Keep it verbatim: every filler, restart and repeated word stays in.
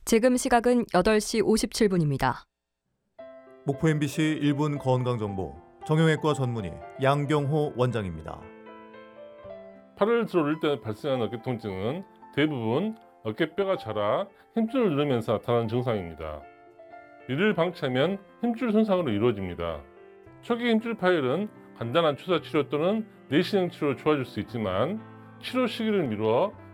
지금 시각은 여덟 시 오십칠 분입니다. 목포 엠비씨 일 분 건강정보 정형외과 전문의 양경호 원장입니다. 팔을 들어올릴 때 발생하는 어깨 통증은 대부분 어깨뼈가 자라 힘줄을 누르면서 나타나는 증상입니다. 이를 방치하면 힘줄 손상으로 이루어집니다. 초기 힘줄 파열은 간단한 주사 치료 또는 내시경 치료로 좋아질 수 있지만 치료 시기를 미루어